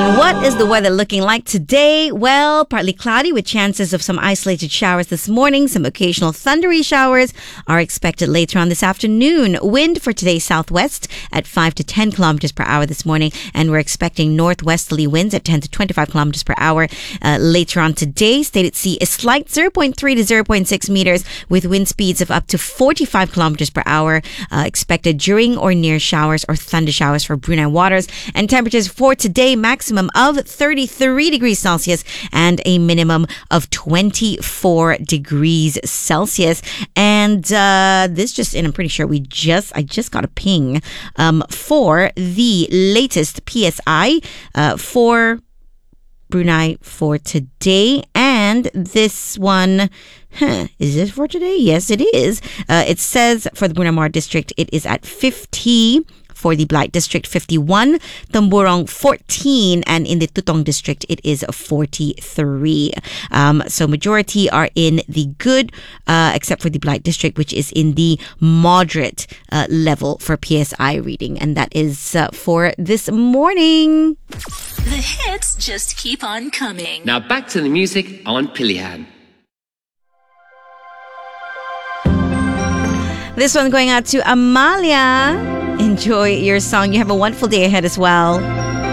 And what is the weather looking like today? Well, partly cloudy with chances of some isolated showers this morning. Some occasional thundery showers are expected later on this afternoon. Wind for today southwest at 5 to 10 kilometers per hour this morning. And we're expecting northwesterly winds at 10 to 25 kilometers per hour later on today. State at sea is slight 0.3 to 0.6 meters with wind speeds of up to 45 kilometers per hour expected during or near showers or thunder showers for Brunei waters. And temperatures for today, maximum of 33 degrees Celsius and a minimum of 24 degrees Celsius. And this just, and I'm pretty sure I just got a ping for the latest PSI for Brunei for today. And this one, is it for today? Yes, it is. It says for the Brunei Mawar district, it is at 50. For the Blight district, 51, Temburong 14, and in the Tutong district, it is 43. So majority are in the good, except for the Blight district, which is in the moderate level for PSI reading. And that is for this morning. The hits just keep on coming. Now back to the music on Pilihan. This one going out to Amalia. Enjoy your song. You have a wonderful day ahead as well.